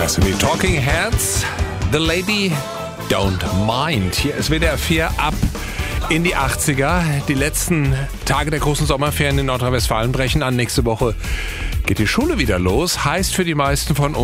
Das sind die Talking Heads. The Lady Don't Mind. Hier ist WDR 4 ab in die 80er. Die letzten Tage der großen Sommerferien in Nordrhein-Westfalen brechen an. Nächste Woche geht die Schule wieder los. Heißt für die meisten von uns,